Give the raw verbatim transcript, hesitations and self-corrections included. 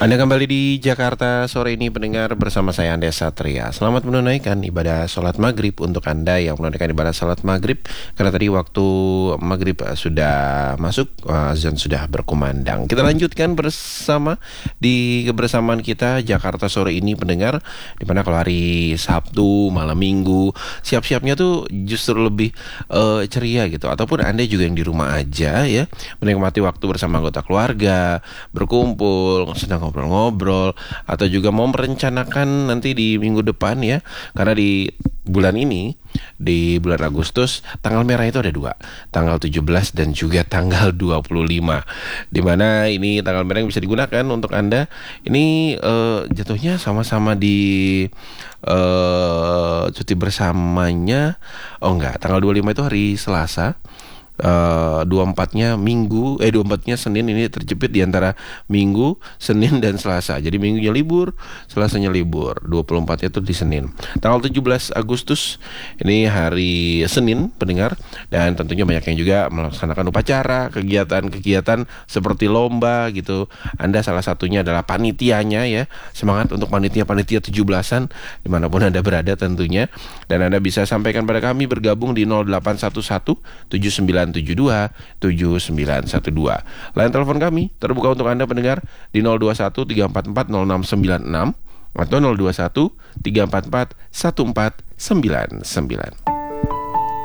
Anda kembali di Jakarta sore ini pendengar bersama saya Andes Satria. Selamat menunaikan ibadah sholat maghrib untuk Anda yang menunaikan ibadah sholat maghrib. Karena tadi waktu maghrib sudah masuk, azan sudah berkumandang. Kita lanjutkan bersama di kebersamaan kita Jakarta sore ini pendengar. Dimana kalau hari Sabtu, malam Minggu, siap-siapnya tuh justru lebih uh, ceria gitu. Ataupun Anda juga yang di rumah aja ya, menikmati waktu bersama anggota keluarga, berkumpul, sedang ngobrol-ngobrol, atau juga mau merencanakan nanti di minggu depan ya. Karena di bulan ini, di bulan Agustus, tanggal merah itu ada dua, tanggal tujuh belas dan juga tanggal dua puluh lima. Dimana ini tanggal merah yang bisa digunakan untuk Anda. Ini uh, jatuhnya sama-sama di uh, cuti bersamanya. Oh enggak, tanggal dua puluh lima itu hari Selasa. Uh, dua puluh empatnya Minggu, eh dua puluh empatnya Senin, ini terjepit di antara Minggu, Senin dan Selasa. Jadi Minggunya libur, Selasanya libur. dua puluh empatnya itu di Senin. Tanggal tujuh belas Agustus ini hari Senin pendengar, dan tentunya banyak yang juga melaksanakan upacara, kegiatan-kegiatan seperti lomba gitu. Anda salah satunya adalah panitianya ya. Semangat untuk panitia-panitia tujuh belasan dimanapun Anda berada tentunya. Dan Anda bisa sampaikan pada kami bergabung di nol delapan satu satu tujuh sembilan tujuh dua tujuh sembilan satu dua. Line telepon kami terbuka untuk Anda pendengar di nol dua satu tiga empat empat nol enam sembilan enam atau nol dua satu tiga empat empat satu empat sembilan sembilan.